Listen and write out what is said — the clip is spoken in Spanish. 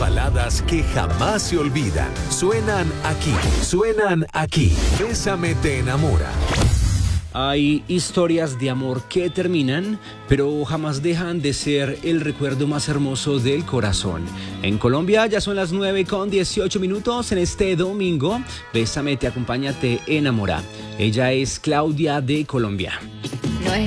baladas que jamás se olvidan. Suenan aquí. Bésame te enamora. Hay historias de amor que terminan, pero jamás dejan de ser el recuerdo más hermoso del corazón. En Colombia ya son las 9:18 en este domingo. Bésame te acompaña, te enamora. Ella es Claudia de Colombia.